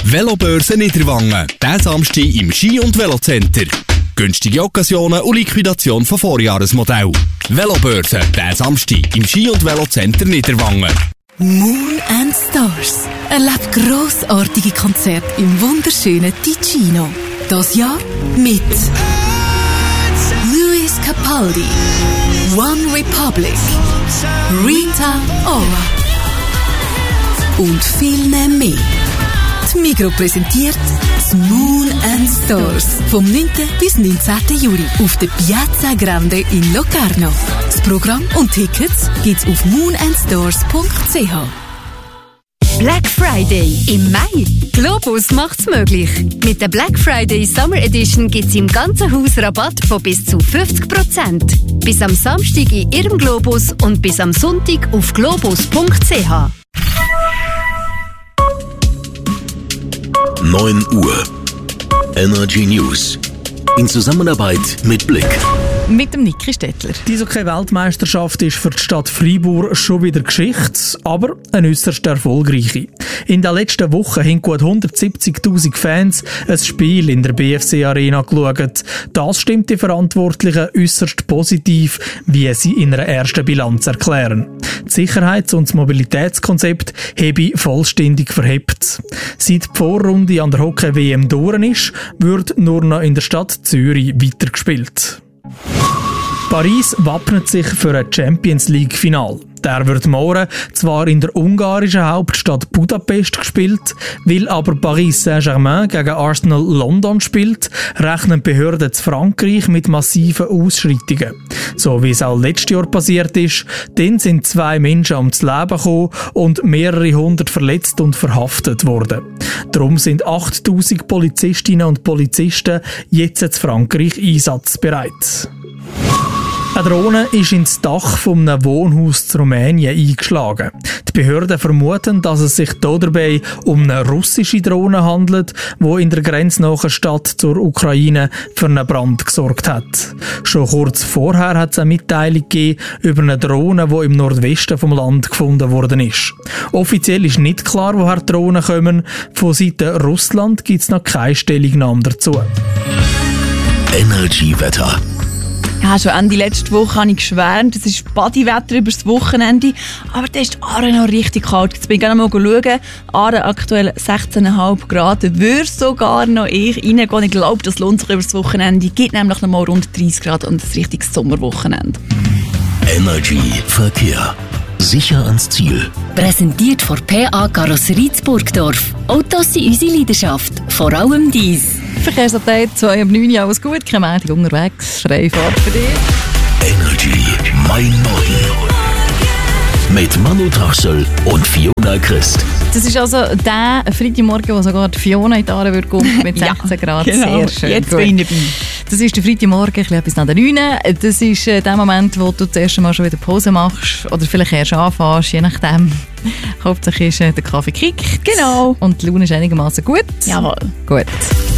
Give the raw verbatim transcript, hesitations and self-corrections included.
Velobörse Niederwangen. Diesen Samstag im Ski- und Velocenter. Günstige Occasionen und Liquidation von Vorjahresmodell. Velobörse, diesen Samstag im Ski- und Velocenter Niederwangen. Moon and Stars. Erlebt grossartige Konzerte im wunderschönen Ticino. Das Jahr mit Luis Capaldi, One Republic, Rita Ora und vielen mehr. Die Migros präsentiert das Moon and Stars vom neunten bis neunzehnten Juli auf der Piazza Grande in Locarno. Das Programm und Tickets gibt's auf moon and stars punkt c h. Black Friday im Mai. Globus macht's möglich. Mit der Black Friday Summer Edition gibt's im ganzen Haus Rabatt von bis zu fünfzig Prozent. Bis am Samstag in Ihrem Globus und bis am Sonntag auf globus punkt c h. neun Uhr. Energy News. In Zusammenarbeit mit Blick. Mit dem Niki Stettler. Die Eishockey-Weltmeisterschaft ist für die Stadt Freiburg schon wieder Geschichte, aber eine äußerst erfolgreiche. In den letzten Wochen haben gut hundertsiebzigtausend Fans ein Spiel in der B F C-Arena geschaut. Das stimmt die Verantwortlichen äußerst positiv, wie sie in einer ersten Bilanz erklären. Das Sicherheits- und das Mobilitätskonzept habe vollständig verhebt. Seit die Vorrunde an der Hockey-W M durch ist, wird nur noch in der Stadt Zürich weitergespielt. Paris wappnet sich für ein Champions-League-Final. Der wird morgen zwar in der ungarischen Hauptstadt Budapest gespielt, weil aber Paris Saint-Germain gegen Arsenal London spielt, rechnen Behörden zu Frankreich mit massiven Ausschreitungen. So wie es auch letztes Jahr passiert ist, dann sind zwei Menschen ums Leben gekommen und mehrere hundert verletzt und verhaftet worden. Darum sind achttausend Polizistinnen und Polizisten jetzt in Frankreich einsatzbereit. Eine Drohne ist ins Dach von einem Wohnhaus zu Rumänien eingeschlagen. Die Behörden vermuten, dass es sich dabei um eine russische Drohne handelt, die in der grenznahen Stadt zur Ukraine für einen Brand gesorgt hat. Schon kurz vorher hat es eine Mitteilung gegeben über eine Drohne, die im Nordwesten vom Land gefunden worden ist. Offiziell ist nicht klar, woher die Drohnen kommen. Von Seiten Russland gibt es noch keine Stellungnahme dazu. Energy Wetter. Ja, schon Ende letzte Woche habe ich geschwärmt, es ist Bodywetter über das Wochenende, aber da ist Aare noch richtig kalt. Jetzt bin ich gerne mal schauen. Aare aktuell sechzehn Komma fünf Grad. Würde sogar noch ich reingehen. Ich glaube, das lohnt sich über das Wochenende. Es gibt nämlich noch mal rund dreißig Grad und ein richtiges Sommerwochenende. Energy Verkehr. Sicher ans Ziel. Präsentiert von P A Karosserie Burgdorf. Autos sind unsere Leidenschaft, vor allem dies. Verkehrsupdate zwei ab neun, alles gut, keine Meldung unterwegs, freie Fahrt für dich. Energy, mein Morgen. Mit Manu Trachsel und Fiona Christ. Das ist also der Freitagmorgen, wo sogar die Fiona in die Aare wird kommen, mit sechzehn Grad. Genau. Sehr schön. Jetzt bin ich dabei. Das ist der Freitagmorgen, etwas nach der neun. Das ist äh, der Moment, wo du das erste Mal schon wieder Pause machst oder vielleicht erst anfängst, je nachdem. Hauptsächlich ist äh, der Kaffee kickt. Genau. Und die Laune ist einigermaßen gut. Jawohl. Gut.